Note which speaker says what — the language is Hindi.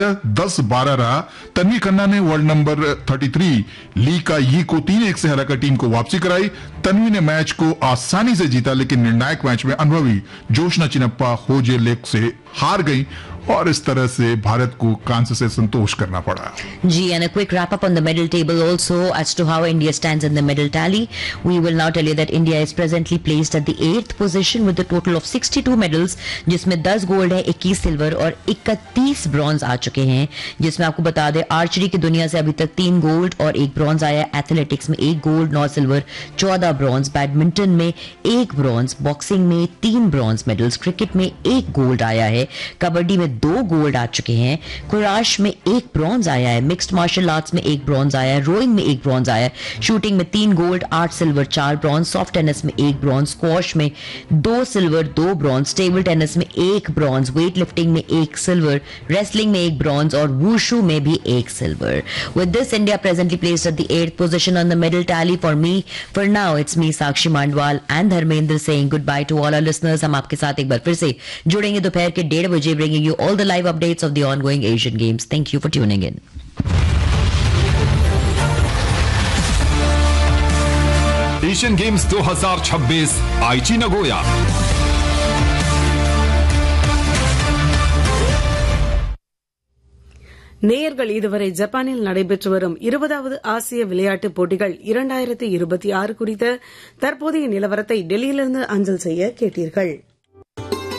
Speaker 1: 10-12 रहा। तन्वी खन्ना ने वर्ल्ड नंबर 33 ली का यी को 3-1 से हराकर टीम को वापसी कराई। तन्वी ने मैच को आसानी से जीता, लेकिन निर्णायक मैच में अनुभवी जोशना चिनप्पा होजे लेक से हार गई और इस तरह से भारत को कांस्य से संतोष करना पड़ा।
Speaker 2: G, and a quick wrap up on the medal table also as to how India stands in the medal tally. We will now tell you that India is presently placed at the 8th position with a total of 62 medals, जिसमें 10 गोल्ड है, 21 सिल्वर और 31 ब्रॉन्ज आ चुके हैं। जिसमें आपको बता दें आर्चरी की दुनिया से अभी तक 3 गोल्ड और 1 ब्रॉन्ज आया, एथलेटिक्स में 1 गोल्ड 9 सिल्वर 14 ब्रॉन्ज, बैडमिंटन में 1 ब्रॉन्ज, बॉक्सिंग में 3 ब्रॉन्ज मेडल्स, क्रिकेट में 1 गोल्ड आया है, कबड्डी में 2 गोल्ड आ चुके हैं, कुराश में 1 ब्रॉन्ज आया है, मिक्स्ड मार्शल आर्ट्स में 1 ब्रॉन्ज आया है, रोइंग में 1 ब्रॉन्ज आया है, शूटिंग में 3 gold 8 silver 4 bronze, soft tennis में 1 ब्रॉन्ज, स्क्वॉश में 2 सिल्वर 2 ब्रॉन्ज, टेबल टेनिस में 1 ब्रॉन्ज, वेट लिफ्टिंग में 1 सिल्वर, रेसलिंग में 1 ब्रॉन्ज और वुशु में भी 1 silver. With this, India presently placed at the 8th position on the medal tally. For now, it's me Sakshi Mandwal and Dharmendra saying goodbye to all our listeners. हम आपके साथ एक बार फिर से जुड़ेंगे दोपहर के 1:30 बजे, bringing you all the live updates of the ongoing Asian Games. Thank you for tuning in.
Speaker 3: Asian games 2026 आईची नगोया।
Speaker 4: நேயர்கள் இதுவரை ஜப்பானில் நடைபெற்று வரும் 20வது ஆசிய விளையாட்டுப் போட்டிகள் 2026 குறித்த தற்போதைய நிலவரத்தை டெல்லியிலிருந்து அஞ்சல் செய்ய கேட்டீர்கள்.